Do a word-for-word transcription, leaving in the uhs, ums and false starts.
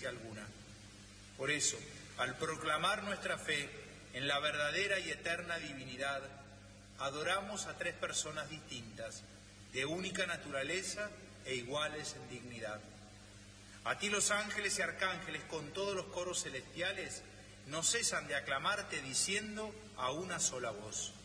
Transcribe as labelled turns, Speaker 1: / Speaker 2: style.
Speaker 1: diferencia alguna. Por eso, al proclamar nuestra fe en la verdadera y eterna divinidad, adoramos a tres personas distintas, de única naturaleza e iguales en dignidad. A ti los ángeles y arcángeles, con todos los coros celestiales, no cesan de aclamarte diciendo a una sola voz: